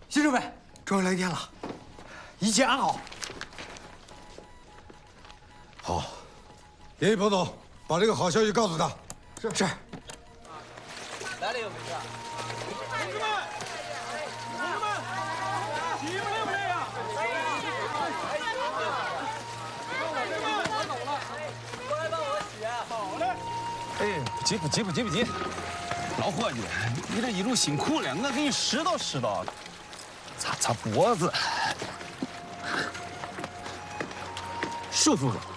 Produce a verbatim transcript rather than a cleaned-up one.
新政委，终于来电了，一切安好。 好，联系彭总，把这个好消息告诉他。 是是。 来了有没事？ 同志们，同志们，起不累不累呀？ 过来帮我洗。 好嘞。 哎，不急不急不急不急，老伙计，你这一路辛苦了，我给你拾掇拾掇，擦擦脖子。 舒叔叔。